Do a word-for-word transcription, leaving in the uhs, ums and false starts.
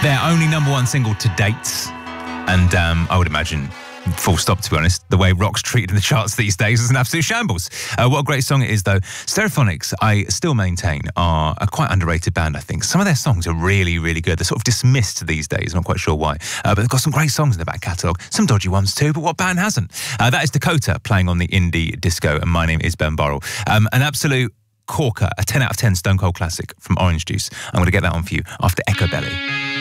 Their only number one single to date. And um, I would imagine, full stop, to be honest, the way rock's treated in the charts these days is an absolute shambles. Uh, what a great song it is, though. Stereophonics, I still maintain, are a quite underrated band, I think. Some of their songs are really, really good. They're sort of dismissed these days. I'm not quite sure why. Uh, but they've got some great songs in their back catalogue. Some dodgy ones too, but what band hasn't? Uh, that is Dakota playing on the Indie Disco, and my name is Ben Burrell. Um, an absolute corker, a ten out of ten Stone Cold classic from Orange Juice. I'm going to get that on for you after Echo Belly.